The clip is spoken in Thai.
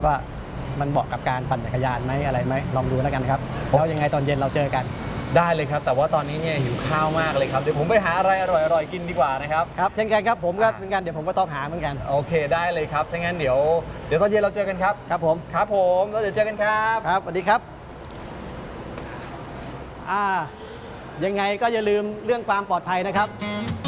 ว่ามันเหมาะกับการปั่นจักรยานไหมอะไรไหมลองดูแล้วกันครับแล้วยังไงตอนเย็นเราเจอกันได้เลยครับแต่ว่าตอนนี้เนี่ยหิวข้าวมากเลยครับเดี๋ยวผมไปหาอะไรอร่อยๆกินดีกว่านะครับครับเช่นกันครับผมก็เหมือนกันเดี๋ยวผมก็ต้องหาเหมือนกันโอเคได้เลยครับถ้างั้นเดี๋ยวตอนเย็นเราเจอกันครับครับผมแล้วเดี๋ยวเจอกันครับครับสวัสดีครับยังไงก็อย่าลืมเรื่องความปลอดภัยนะครับ